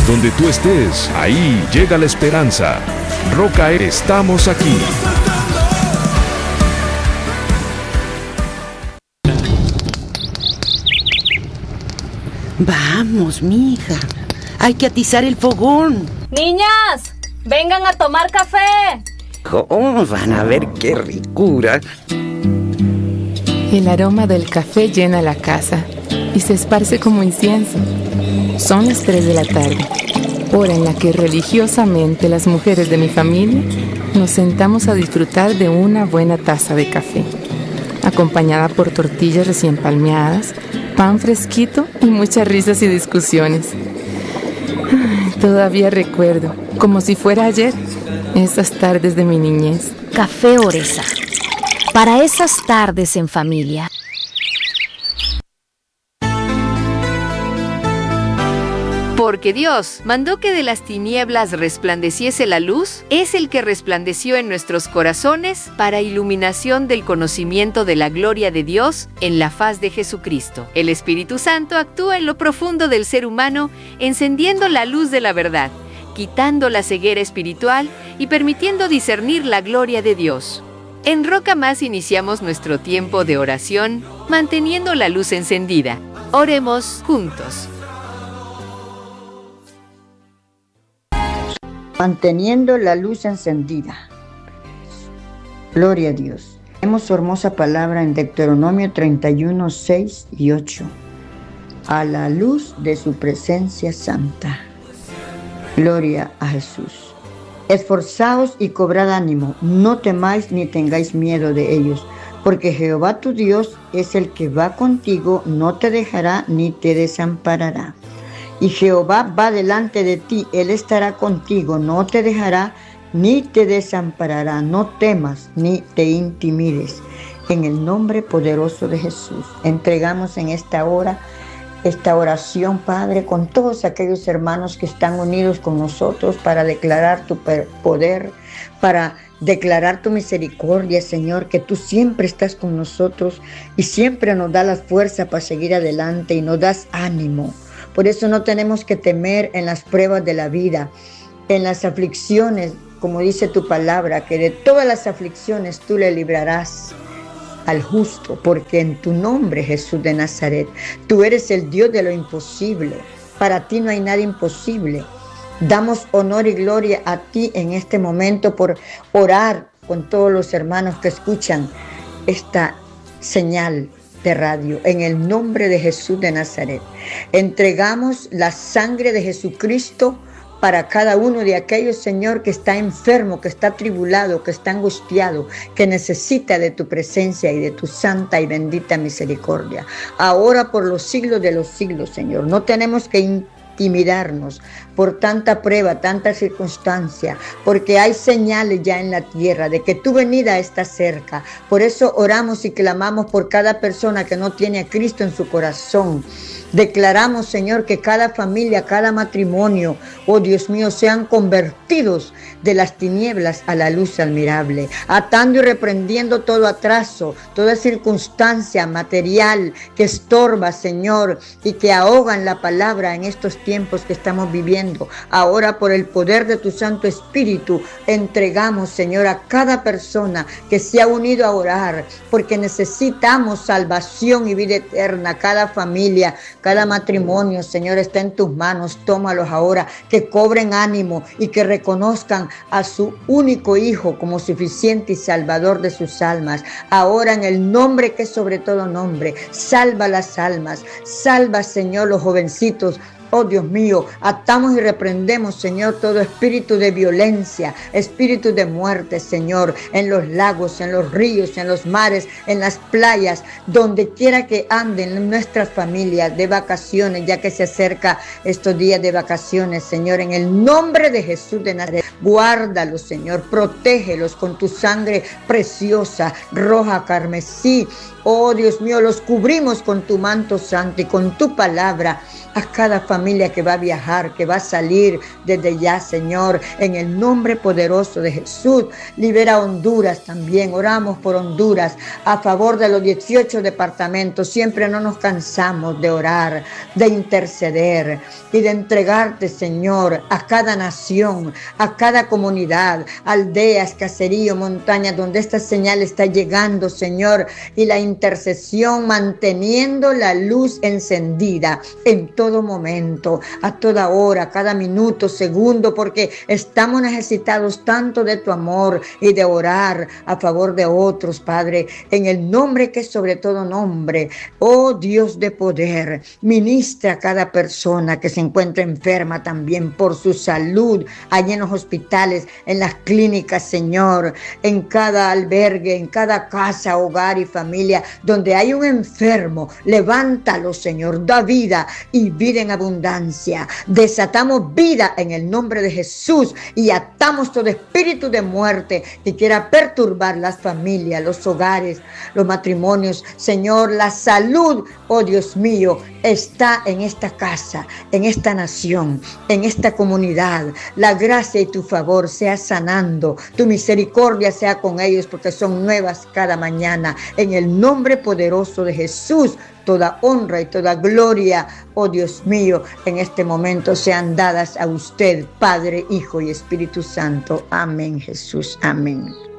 Donde tú estés, ahí llega la esperanza. Roca, estamos aquí. Vamos, mija. Hay que atizar el fogón. Niñas, vengan a tomar café. Oh, van a ver qué ricura. El aroma del café llena la casa y se esparce como incienso. Son las 3 de la tarde, hora en la que religiosamente las mujeres de mi familia nos sentamos a disfrutar de una buena taza de café, acompañada por tortillas recién palmeadas, pan fresquito y muchas risas y discusiones. Todavía recuerdo, como si fuera ayer, esas tardes de mi niñez. Café Oresa, para esas tardes en familia. Porque Dios mandó que de las tinieblas resplandeciese la luz, es el que resplandeció en nuestros corazones para iluminación del conocimiento de la gloria de Dios en la faz de Jesucristo. El Espíritu Santo actúa en lo profundo del ser humano, encendiendo la luz de la verdad, quitando la ceguera espiritual y permitiendo discernir la gloria de Dios. En Roca Más iniciamos nuestro tiempo de oración, manteniendo la luz encendida. Oremos juntos. Manteniendo la luz encendida. Gloria a Dios. Tenemos su hermosa palabra en Deuteronomio 31, 6 y 8. A la luz de su presencia santa. Gloria a Jesús. Esforzaos y cobrad ánimo, no temáis ni tengáis miedo de ellos, porque Jehová tu Dios es el que va contigo, no te dejará ni te desamparará. Y Jehová va delante de ti, Él estará contigo, no te dejará ni te desamparará. No temas ni te intimides. En el nombre poderoso de Jesús, entregamos en esta hora esta oración, Padre, con todos aquellos hermanos que están unidos con nosotros para declarar tu poder, para declarar tu misericordia, Señor, que tú siempre estás con nosotros y siempre nos das la fuerza para seguir adelante y nos das ánimo. Por eso no tenemos que temer en las pruebas de la vida, en las aflicciones, como dice tu palabra, que de todas las aflicciones tú le librarás al justo, porque en tu nombre, Jesús de Nazaret, tú eres el Dios de lo imposible. Para ti no hay nada imposible. Damos honor y gloria a ti en este momento por orar con todos los hermanos que escuchan esta señal de radio, en el nombre de Jesús de Nazaret. Entregamos la sangre de Jesucristo para cada uno de aquellos, Señor, que está enfermo, que está atribulado, que está angustiado, que necesita de tu presencia y de tu santa y bendita misericordia. Ahora por los siglos de los siglos, Señor, no tenemos que intimidarnos por tanta prueba, tanta circunstancia, porque hay señales ya en la tierra de que tu venida está cerca. Por eso oramos y clamamos por cada persona que no tiene a Cristo en su corazón. Declaramos, Señor, que cada familia, cada matrimonio, oh Dios mío, sean convertidos de las tinieblas a la luz admirable, atando y reprendiendo todo atraso, toda circunstancia material que estorba, Señor, y que ahogan la palabra en estos tiempos que estamos viviendo. Ahora, por el poder de tu Santo Espíritu, entregamos, Señor, a cada persona que se ha unido a orar, porque necesitamos salvación y vida eterna. Cada familia, cada matrimonio, Señor, está en tus manos. Tómalos ahora, que cobren ánimo y que reconozcan a su único Hijo como suficiente y salvador de sus almas. Ahora, en el nombre que es sobre todo nombre, salva las almas. Salva, Señor, los jovencitos. Oh Dios mío, atamos y reprendemos, Señor, todo espíritu de violencia, espíritu de muerte, Señor, en los lagos, en los ríos, en los mares, en las playas, donde quiera que anden nuestras familias de vacaciones, ya que se acerca estos días de vacaciones, Señor, en el nombre de Jesús de Nazaret, guárdalos, Señor, protégelos con tu sangre preciosa, roja, carmesí. Oh Dios mío, los cubrimos con tu manto santo y con tu palabra. a cada familia que va a viajar, que va a salir desde ya, Señor, en el nombre poderoso de Jesús. Libera a Honduras también, oramos por Honduras, a favor de los 18 departamentos. Siempre no nos cansamos de orar, de interceder y de entregarte, Señor, a cada nación, a cada comunidad, aldeas, caserío, montañas, donde esta señal está llegando, Señor, y la intercesión manteniendo la luz encendida en todo momento, a toda hora, cada minuto, segundo, porque estamos necesitados tanto de tu amor y de orar a favor de otros, Padre, en el nombre que es sobre todo nombre. Oh Dios de poder, ministra a cada persona que se encuentra enferma también por su salud, allí en los hospitales, en las clínicas, Señor, en cada albergue, en cada casa, hogar y familia, donde hay un enfermo, levántalo, Señor, da vida y vida en abundancia. Desatamos vida en el nombre de Jesús y atamos todo espíritu de muerte que quiera perturbar las familias, los hogares, los matrimonios. Señor, la salud, oh Dios mío, está en esta casa, en esta nación, en esta comunidad. La gracia y tu favor sea sanando, tu misericordia sea con ellos, porque son nuevas cada mañana. En el nombre poderoso de Jesús, toda honra y toda gloria, oh Dios mío, en este momento sean dadas a usted, Padre, Hijo y Espíritu Santo. Amén, Jesús. Amén.